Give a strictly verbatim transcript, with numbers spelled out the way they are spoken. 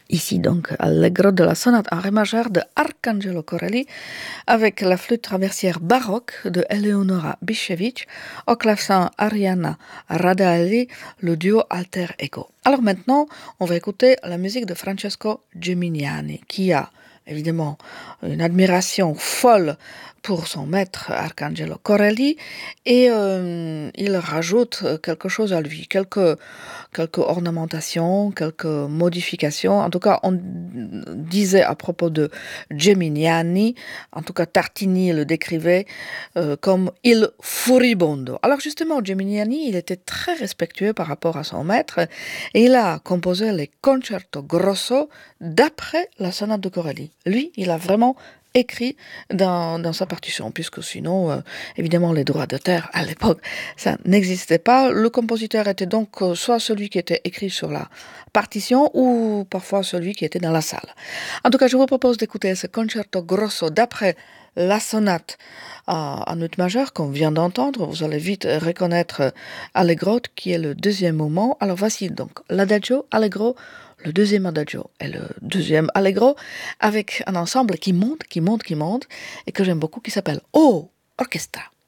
Ici donc Allegro de la sonate en ré majeur de Arcangelo Corelli avec la flûte traversière baroque de Eleonora Bišević, au clavecin Ariana Radaelli, le duo Alter Ego. Alors maintenant, on va écouter la musique de Francesco Geminiani, qui a évidemment une admiration folle pour son maître Arcangelo Corelli et euh, il rajoute quelque chose à lui, quelques, quelques ornementations, quelques modifications. En tout cas, on disait à propos de Geminiani, en tout cas Tartini le décrivait euh, comme il furibondo. Alors justement, Geminiani, il était très respectueux par rapport à son maître et il a composé les concerto grosso d'après la sonate de Corelli. Lui, il a vraiment écrit dans, dans sa partition, puisque sinon, euh, évidemment, les droits d'auteur, à l'époque, ça n'existait pas. Le compositeur était donc euh, soit celui qui était écrit sur la partition, ou parfois celui qui était dans la salle. En tout cas, je vous propose d'écouter ce concerto grosso d'après la sonate en ut majeur qu'on vient d'entendre. Vous allez vite reconnaître Allegro, qui est le deuxième mouvement. Alors voici donc l'adagio, Allegro, le deuxième adagio et le deuxième Allegro, avec un ensemble qui monte, qui monte, qui monte, et que j'aime beaucoup, qui s'appelle O Orchestra.